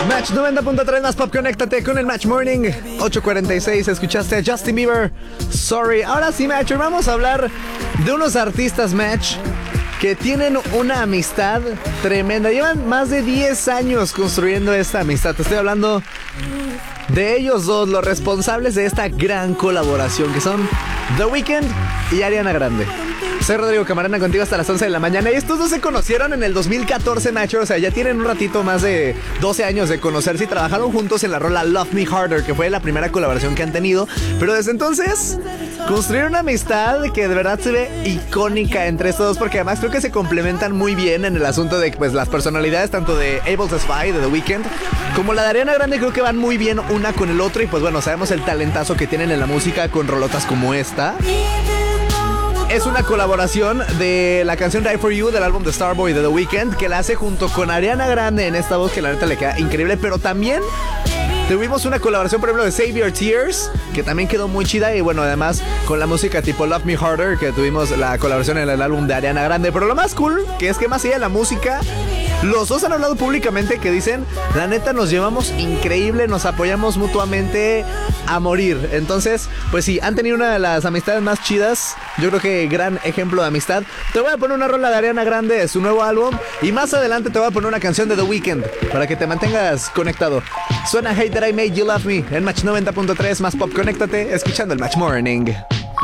Match 90.3 más pop, conéctate con el Match Morning. 8:46, escuchaste a Justin Bieber, Sorry. Ahora sí, Match, vamos a hablar de unos artistas, Match, que tienen una amistad tremenda. Llevan más de 10 años construyendo esta amistad. Te estoy hablando de ellos dos, los responsables de esta gran colaboración, que son The Weeknd y Ariana Grande. Soy Rodrigo Camarena, contigo hasta las 11 de la mañana. Y estos dos se conocieron en el 2014, Nacho. O sea, ya tienen un ratito, más de 12 años de conocerse, y trabajaron juntos en la rola Love Me Harder, que fue la primera colaboración que han tenido. Pero desde entonces construyeron una amistad que de verdad se ve icónica entre estos dos, porque además creo que se complementan muy bien en el asunto de pues las personalidades tanto de Able to Spy, de The Weeknd, como la de Ariana Grande. Creo que van muy bien una con el otro. Y pues bueno, sabemos el talentazo que tienen en la música con rolotas como esta. Es una colaboración de la canción Die For You del álbum de Starboy de The Weeknd, que la hace junto con Ariana Grande en esta voz que la neta le queda increíble. Pero también tuvimos una colaboración, por ejemplo, de Save Your Tears, que también quedó muy chida. Y bueno, además con la música tipo Love Me Harder, que tuvimos la colaboración en el álbum de Ariana Grande. Pero lo más cool, que es que más allá de la música, los dos han hablado públicamente que dicen, la neta nos llevamos increíble, nos apoyamos mutuamente a morir. Entonces, pues sí, han tenido una de las amistades más chidas. Yo creo que gran ejemplo de amistad. Te voy a poner una rola de Ariana Grande de su nuevo álbum, y más adelante te voy a poner una canción de The Weeknd para que te mantengas conectado. Suena Hate That I Made You Love Me en Match 90.3 más pop. Conéctate escuchando el Match Morning.